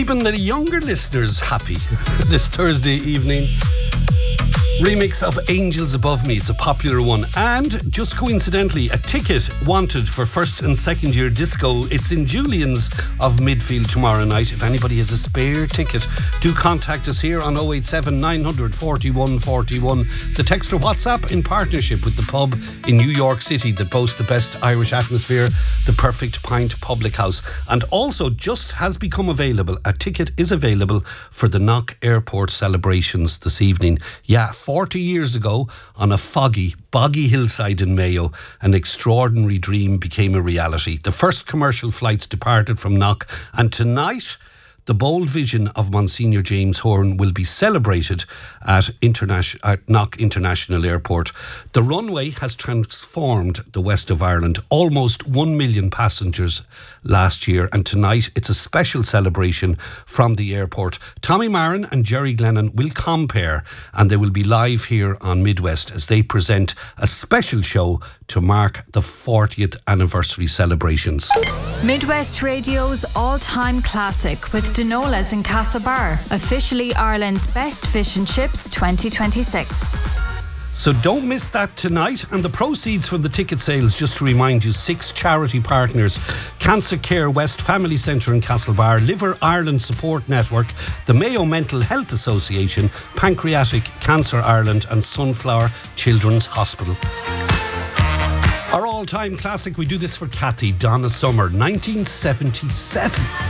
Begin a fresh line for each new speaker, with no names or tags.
Keeping the younger listeners happy this Thursday evening. Remix of Angels Above Me. It's a popular one. And just coincidentally, a ticket wanted for first and second year disco. It's in Julian's of Midfield tomorrow night. If anybody has a spare ticket, do contact us here on 087 900 41 41. The text or WhatsApp in partnership with the pub in New York City that boasts the best Irish atmosphere, the Perfect Pint Public House. And also just has become available, a ticket is available for the Knock Airport celebrations this evening. Yeah, 40 years ago, on a foggy, boggy hillside in Mayo, an extraordinary dream became a reality. The first commercial flights departed from Knock, and tonight, the bold vision of Monsignor James Horan will be celebrated at Knock International Airport. The runway has transformed the west of Ireland. Almost 1 million passengers last year, and tonight it's a special celebration from the airport. Tommy Marin and Jerry Glennon will compare, and they will be live here on Midwest as they present a special show to mark the 40th anniversary celebrations.
Midwest Radio's all-time classic with Denolas in Castlebar, officially Ireland's best fish and chips 2026.
So don't miss that tonight. And the proceeds from the ticket sales, just to remind you, 6 charity partners: Cancer Care West Family Centre in Castlebar, Liver Ireland Support Network, the Mayo Mental Health Association, Pancreatic Cancer Ireland and Sunflower Children's Hospital. Our all-time classic, we do this for Kathy, Donna Summer, 1977.